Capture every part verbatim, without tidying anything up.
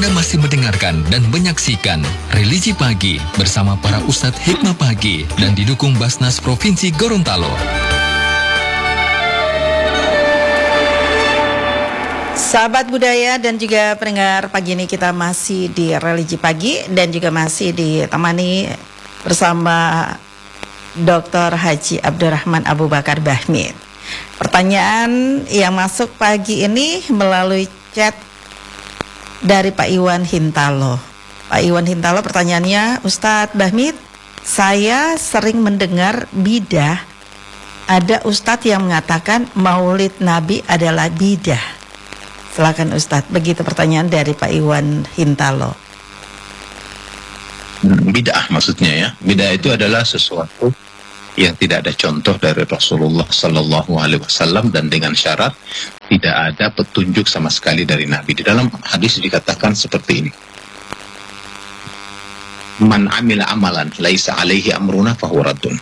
Anda masih mendengarkan dan menyaksikan Religi Pagi bersama para Ustadz Hikmah Pagi dan didukung Basnas Provinsi Gorontalo. Sahabat budaya dan juga pendengar, pagi ini kita masih di Religi Pagi dan juga masih ditemani bersama doktor Haji Abdurrahman Abu Bakar Bahmid. Pertanyaan yang masuk pagi ini melalui chat dari Pak Iwan Hintalo. Pak Iwan Hintalo pertanyaannya, Ustadz Bahmid, saya sering mendengar bidah. Ada Ustadz yang mengatakan maulid Nabi adalah bidah. Silakan Ustadz, begitu pertanyaan dari Pak Iwan Hintalo. Bidah maksudnya ya. Bidah itu adalah sesuatu yang tidak ada contoh dari Rasulullah Sallallahu Alaihi Wasallam dan dengan syarat tidak ada petunjuk sama sekali dari Nabi. Di dalam hadis dikatakan seperti ini: Man amila amalan laisa alaihi amruna fahuwa raddun.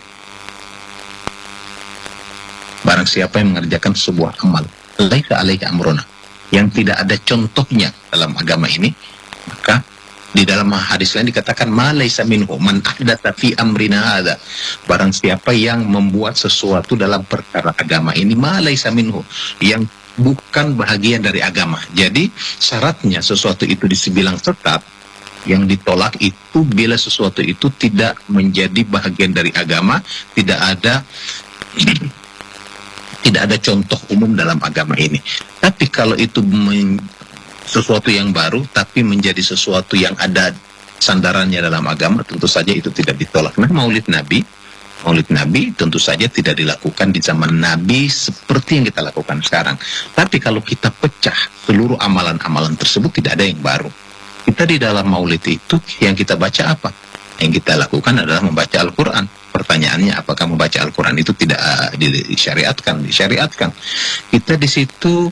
Barang siapa yang mengerjakan sebuah amal laisa alaihi amruna, yang tidak ada contohnya dalam agama ini, maka di dalam hadis lain dikatakan ma laisa minhu man ahdatsa fi amrina hadza. Barang siapa yang membuat sesuatu dalam perkara agama ini ma laisa minhu, yang bukan bahagian dari agama. Jadi syaratnya sesuatu itu dibilang sesat, yang ditolak itu bila sesuatu itu tidak menjadi bahagian dari agama, tidak ada tidak ada contoh umum dalam agama ini. Tapi kalau itu men sesuatu yang baru tapi menjadi sesuatu yang ada sandarannya dalam agama, tentu saja itu tidak ditolak. Nah, maulid Nabi, maulid Nabi tentu saja tidak dilakukan di zaman Nabi seperti yang kita lakukan sekarang. Tapi kalau kita pecah seluruh amalan-amalan tersebut, tidak ada yang baru. Kita di dalam maulid itu yang kita baca apa? Yang kita lakukan adalah membaca Al-Quran. Pertanyaannya, apakah membaca Al-Quran itu tidak uh, disyariatkan? Disyariatkan. Kita di situ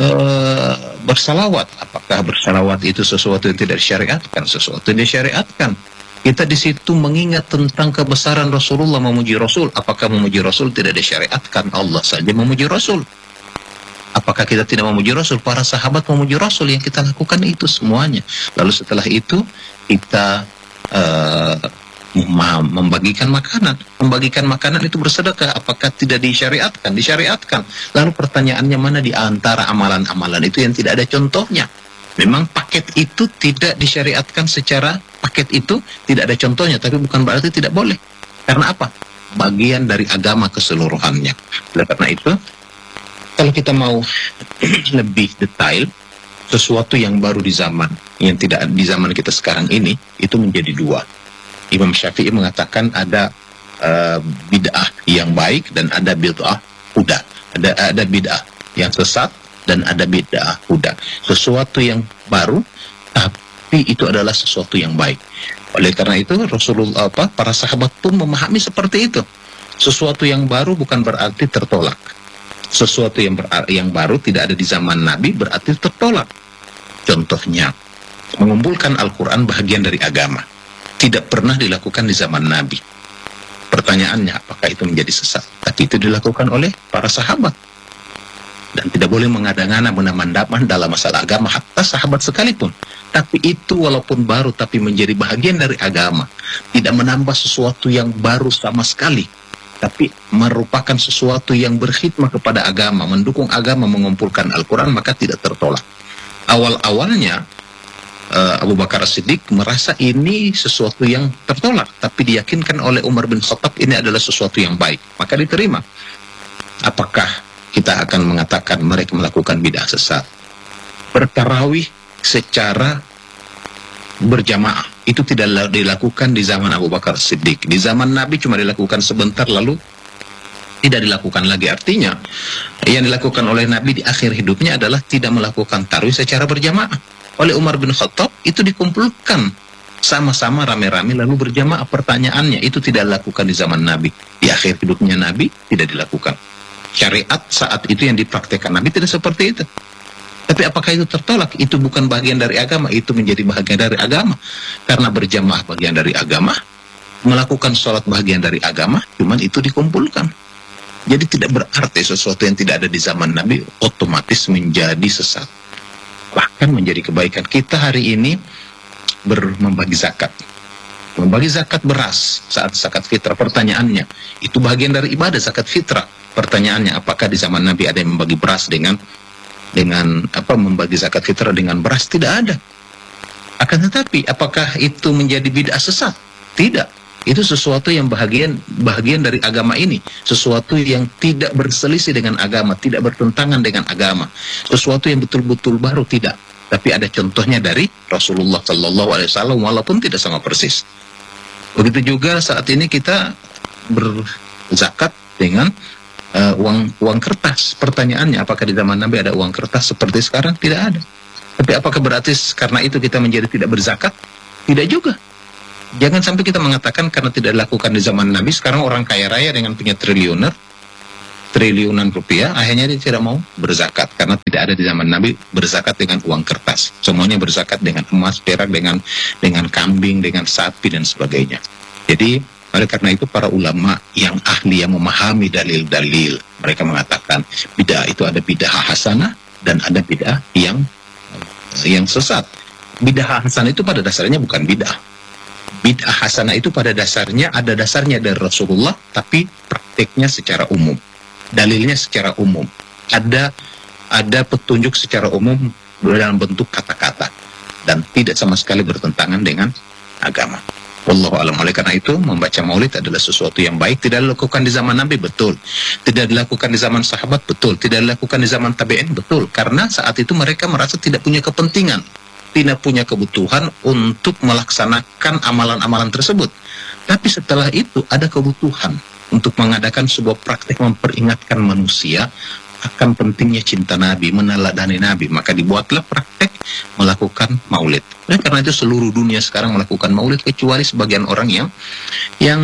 Uh, bersalawat. Apakah bersalawat itu sesuatu yang tidak disyariatkan? Sesuatu yang disyariatkan. Kita di situ mengingat tentang kebesaran Rasulullah, memuji Rasul. Apakah memuji Rasul tidak disyariatkan? Allah saja memuji Rasul. Apakah kita tidak memuji Rasul? Para sahabat memuji Rasul. Yang kita lakukan itu semuanya. Lalu setelah itu kita uh, membagikan makanan. Membagikan makanan itu bersedekah. Apakah tidak disyariatkan? Disyariatkan. Lalu pertanyaannya, mana di antara amalan-amalan itu yang tidak ada contohnya? Memang paket itu tidak disyariatkan secara paket itu tidak ada contohnya, tapi bukan berarti tidak boleh. Karena apa? Bagian dari agama keseluruhannya. Oleh karena itu, kalau kita mau lebih detail, sesuatu yang baru di zaman yang tidak di zaman kita sekarang ini itu menjadi dua. Imam Syafi'i mengatakan ada uh, bid'ah yang baik dan ada bid'ah huda. Ada ada bid'ah yang sesat dan ada bid'ah huda. Sesuatu yang baru tapi itu adalah sesuatu yang baik. Oleh karena itu Rasulullah apa para sahabat pun memahami seperti itu. Sesuatu yang baru bukan berarti tertolak. Sesuatu yang ber, yang baru tidak ada di zaman Nabi berarti tertolak. Contohnya, mengumpulkan Al-Quran bagian dari agama. Tidak pernah dilakukan di zaman Nabi. Pertanyaannya, apakah itu menjadi sesat? Tapi itu dilakukan oleh para sahabat. Dan tidak boleh mengada-ngada menamandapkan dalam masalah agama, hatta sahabat sekalipun. Tapi itu walaupun baru, tapi menjadi bahagian dari agama. Tidak menambah sesuatu yang baru sama sekali. Tapi merupakan sesuatu yang berkhidmah kepada agama, mendukung agama, mengumpulkan Al-Quran, maka tidak tertolak. Awal-awalnya, Uh, Abu Bakar As-Siddiq merasa ini sesuatu yang tertolak, tapi diyakinkan oleh Umar bin Khattab ini adalah sesuatu yang baik, maka diterima. Apakah kita akan mengatakan mereka melakukan bid'ah sesat? Bertarawih secara berjamaah itu tidak dilakukan di zaman Abu Bakar As-Siddiq. Di zaman Nabi cuma dilakukan sebentar lalu tidak dilakukan lagi. Artinya yang dilakukan oleh Nabi di akhir hidupnya adalah tidak melakukan tarawih secara berjamaah. Oleh Umar bin Khattab itu dikumpulkan sama-sama rame-rame lalu berjamaah. Pertanyaannya, itu tidak dilakukan di zaman Nabi. Di akhir hidupnya Nabi tidak dilakukan. Syariat saat itu yang dipraktekkan Nabi tidak seperti itu. Tapi apakah itu tertolak? Itu bukan bagian dari agama, itu menjadi bagian dari agama. Karena berjamaah bagian dari agama, melakukan sholat bagian dari agama, cuman itu dikumpulkan. Jadi tidak berarti sesuatu yang tidak ada di zaman Nabi otomatis menjadi sesat. bahkan menjadi kebaikan. Kita hari ini ber membagi zakat. Membagi zakat beras saat zakat fitrah, pertanyaannya, itu bagian dari ibadah zakat fitrah. Pertanyaannya, apakah di zaman Nabi ada yang membagi beras dengan dengan apa membagi zakat fitrah dengan beras? Tidak ada. Akan tetapi, apakah itu menjadi bid'ah sesat? Tidak. Itu sesuatu yang bagian bagian dari agama ini, sesuatu yang tidak berselisih dengan agama, tidak bertentangan dengan agama, sesuatu yang betul-betul baru, tidak. Tapi ada contohnya dari Rasulullah Sallallahu Alaihi Wasallam, walaupun tidak sama persis. Begitu juga saat ini kita berzakat dengan uh, uang uang kertas. Pertanyaannya, apakah di zaman Nabi ada uang kertas seperti sekarang? Tidak ada. Tapi apakah berarti karena itu kita menjadi tidak berzakat? Tidak juga. Jangan sampai kita mengatakan karena tidak dilakukan di zaman Nabi, sekarang orang kaya raya dengan punya triliuner, triliunan rupiah, akhirnya dia tidak mau berzakat karena tidak ada di zaman Nabi berzakat dengan uang kertas. Semuanya berzakat dengan emas, perak, dengan dengan kambing, dengan sapi dan sebagainya. Jadi oleh karena itu para ulama yang ahli yang memahami dalil-dalil, mereka mengatakan bid'ah itu ada bid'ah hasanah dan ada bid'ah yang yang sesat. Bid'ah hasanah itu pada dasarnya bukan bid'ah. Bid'ah hasanah itu pada dasarnya ada dasarnya dari Rasulullah, tapi praktiknya secara umum. Dalilnya secara umum, ada ada petunjuk secara umum dalam bentuk kata-kata dan tidak sama sekali bertentangan dengan agama. Wallahu a'lam. Oleh karena itu membaca maulid adalah sesuatu yang baik. Tidak dilakukan di zaman Nabi, betul. Tidak dilakukan di zaman sahabat, betul. Tidak dilakukan di zaman tabi'in, betul. Karena saat itu mereka merasa tidak punya kepentingan, tidak punya kebutuhan untuk melaksanakan amalan-amalan tersebut. Tapi setelah itu ada kebutuhan untuk mengadakan sebuah praktek memperingatkan manusia akan pentingnya cinta Nabi, meneladani Nabi. Maka dibuatlah praktek melakukan maulid. Dan karena itu seluruh dunia sekarang melakukan maulid, kecuali sebagian orang yang yang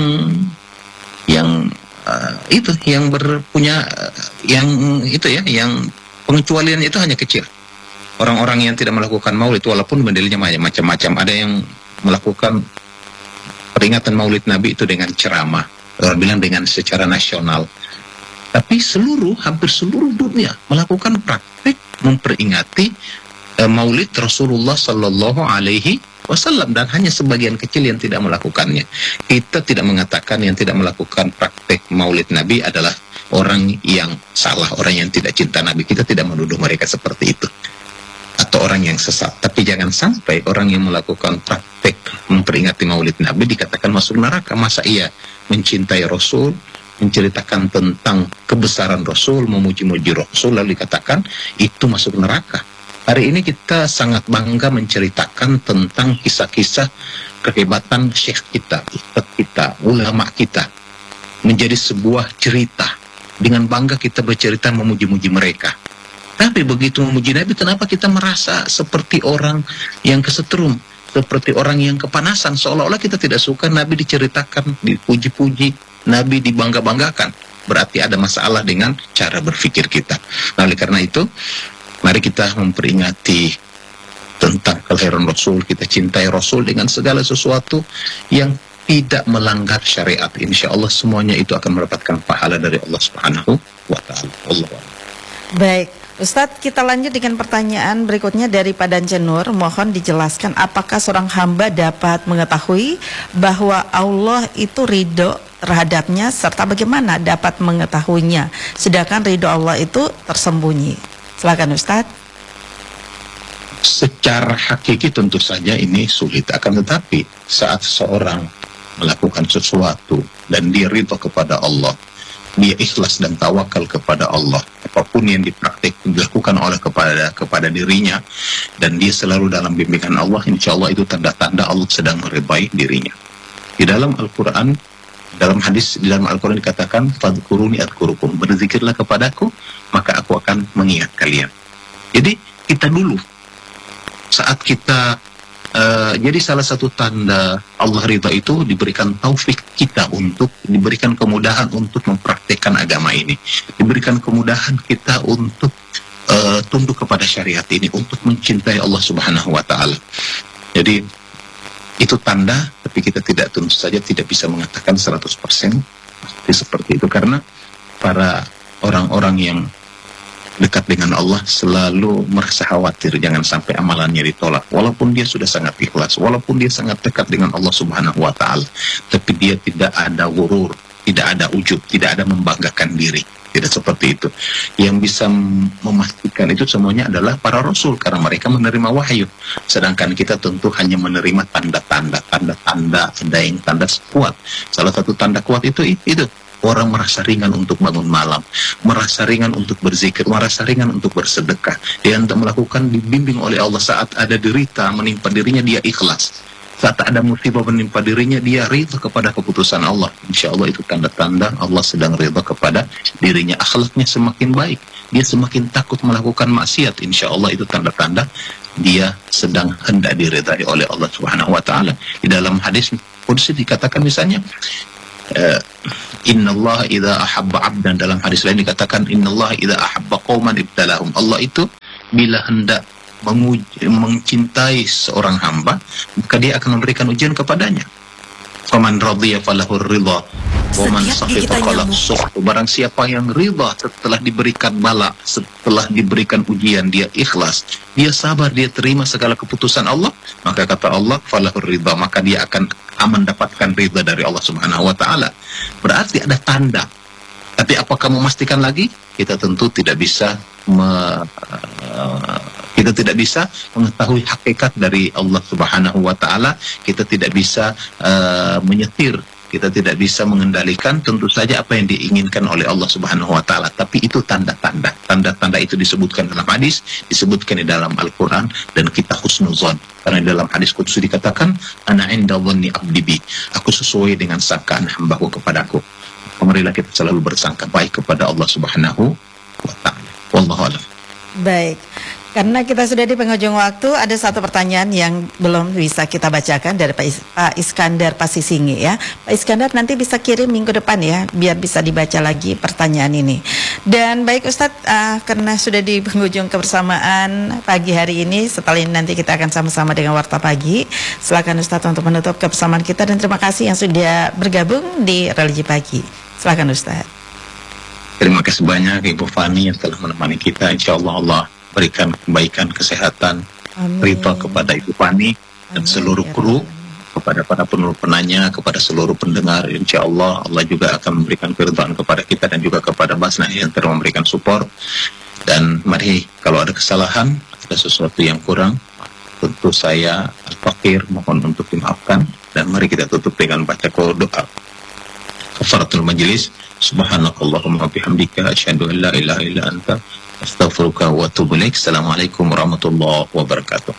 yang uh, itu yang berpunya uh, yang itu ya, yang pengecualian itu hanya kecil. Orang-orang yang tidak melakukan maulid, walaupun modelnya macam-macam. Ada yang melakukan peringatan maulid Nabi itu dengan ceramah, orang bilang dengan secara nasional. Tapi seluruh, hampir seluruh dunia melakukan praktik memperingati uh, maulid Rasulullah Sallallahu Alaihi Wasallam, dan hanya sebagian kecil yang tidak melakukannya. Kita tidak mengatakan yang tidak melakukan praktik maulid Nabi adalah orang yang salah, orang yang tidak cinta Nabi. Kita tidak menuduh mereka seperti itu, atau orang yang sesat. Tapi jangan sampai orang yang melakukan praktik memperingati maulid Nabi dikatakan masuk neraka. Masa iya mencintai Rasul, menceritakan tentang kebesaran Rasul, memuji-muji Rasul, lalu dikatakan itu masuk neraka? Hari ini kita sangat bangga menceritakan tentang kisah-kisah kehebatan syekh kita, ustadz kita, ulama kita, menjadi sebuah cerita. Dengan bangga kita bercerita memuji-muji mereka. Tapi begitu memuji Nabi, kenapa kita merasa seperti orang yang kesetrum, seperti orang yang kepanasan, seolah-olah kita tidak suka Nabi diceritakan, dipuji-puji, Nabi dibangga-banggakan. Berarti ada masalah dengan cara berpikir kita. Nah, oleh karena itu, mari kita memperingati tentang kelahiran Rasul, kita cintai Rasul dengan segala sesuatu yang tidak melanggar syariat. Insya Allah semuanya itu akan mendapatkan pahala dari Allah Subhanahu wa Ta'ala. Allah. Baik, Ustadz, kita lanjut dengan pertanyaan berikutnya dari Pak Dancenur. Mohon dijelaskan apakah seorang hamba dapat mengetahui bahwa Allah itu ridho terhadapnya, serta bagaimana dapat mengetahuinya, sedangkan ridho Allah itu tersembunyi. Silakan Ustadz. Secara hakiki tentu saja ini sulit, akan tetapi saat seorang melakukan sesuatu dan dia ridho kepada Allah, dia ikhlas dan tawakal kepada Allah, apapun yang dipraktik dilakukan oleh kepada kepada dirinya, dan dia selalu dalam bimbingan Allah, insya Allah itu tanda-tanda Allah sedang meridai dirinya. Di dalam Al-Quran, dalam hadis di dalam Al-Quran dikatakan, fadhkuruni adhkurukum, berzikirlah kepadaku maka aku akan mengingat kalian. Jadi kita dulu saat kita uh, jadi salah satu tanda Allah ridha itu diberikan taufik kita untuk, diberikan kemudahan untuk mempraktikkan agama ini, diberikan kemudahan kita untuk uh, tunduk kepada syariat ini, untuk mencintai Allah Subhanahu wa Ta'ala. Jadi itu tanda, tapi kita tidak, tentu saja tidak bisa mengatakan seratus persen seperti itu, karena para orang-orang yang dekat dengan Allah selalu merasa khawatir jangan sampai amalannya ditolak, walaupun dia sudah sangat ikhlas, walaupun dia sangat dekat dengan Allah Subhanahu wa taala, tapi dia tidak ada gurur, tidak ada ujub, tidak ada membanggakan diri. Tidak seperti itu. Yang bisa memastikan itu semuanya adalah para rasul, karena mereka menerima wahyu. Sedangkan kita tentu hanya menerima tanda-tanda, tanda-tanda, ada yang tanda kuat. Salah satu tanda kuat itu itu orang merasa ringan untuk bangun malam, merasa ringan untuk berzikir, merasa ringan untuk bersedekah. Dia untuk melakukan dibimbing oleh Allah saat ada derita menimpa dirinya, dia ikhlas. Saat ada musibah menimpa dirinya, dia ridha kepada keputusan Allah. Insya Allah itu tanda-tanda Allah sedang ridha kepada dirinya. Akhlaknya semakin baik, dia semakin takut melakukan maksiat. Insya Allah itu tanda-tanda dia sedang hendak diridhai oleh Allah Subhanahu wa taala. Di dalam hadis qudsi dikatakan misalnya, uh, innallaha idza ahabba 'abdan, dalam hadis lain dikatakan innallaha idza ahabba qauman ibtalahum. Allah itu bila hendak menguji, mencintai seorang hamba, maka dia akan memberikan ujian kepadanya. Faman radhiya falahu ridha wa man sakhita falahu sukhtu. Barang siapa yang ridha setelah diberikan bala, setelah diberikan ujian, dia ikhlas, dia sabar, dia terima segala keputusan Allah, maka kata Allah falahu ridha, maka dia akan mendapatkan ridha dari Allah Subhanahu wa taala. Berarti ada tanda. Tapi apakah memastikan lagi? Kita tentu tidak bisa me, uh, kita tidak bisa mengetahui hakikat dari Allah Subhanahu wa taala. Kita tidak bisa uh, menyetir, kita tidak bisa mengendalikan tentu saja apa yang diinginkan oleh Allah Subhanahu wa taala. Tapi itu tanda-tanda. Tanda-tanda itu disebutkan dalam hadis, disebutkan di dalam Al-Qur'an, dan kita husnuzon. Karena di dalam hadis qudsi dikatakan, ana inda dhanni abdi bi. Aku sesuai dengan sangkaan hambaku kepadaku. Marilah kita selalu bersangka baik kepada Allah Subhanahu wa taala. Wallahu a'lam. Baik. Karena kita sudah di penghujung waktu, ada satu pertanyaan yang belum bisa kita bacakan dari Pak, Is Pak Iskandar Pasisingi ya. Pak Iskandar nanti bisa kirim minggu depan ya, biar bisa dibaca lagi pertanyaan ini. Dan baik Ustadz, uh, karena sudah di penghujung kebersamaan pagi hari ini, setelah ini nanti kita akan sama-sama dengan Warta Pagi. Silakan Ustadz untuk menutup kebersamaan kita, dan terima kasih yang sudah bergabung di Religi Pagi. Silakan Ustadz. Terima kasih banyak Ibu Fani yang telah menemani kita. Insya Allah Allah berikan kebaikan, kesehatan, ridha kepada Ibu Fani dan seluruh kru, kepada para penulis penanya, kepada seluruh pendengar. Insya Allah Allah juga akan memberikan keridhaan kepada kita dan juga kepada Basna yang telah memberikan support. Dan mari, kalau ada kesalahan, ada sesuatu yang kurang, tentu saya Al-Fakir mohon untuk dimaafkan. Dan mari kita tutup dengan baca doa kafaratul majlis. Subhanakallahumma bihamdika asyhadu an la ilaha illa anta astaghfiruka wa atubu ilaik. Assalamualaikum warahmatullahi wabarakatuh.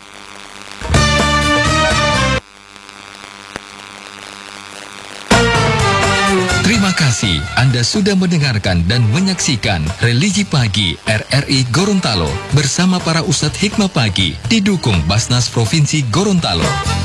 Terima kasih Anda sudah mendengarkan dan menyaksikan Religi Pagi R R I Gorontalo bersama para Ustadz Hikmah Pagi, didukung Basnas Provinsi Gorontalo.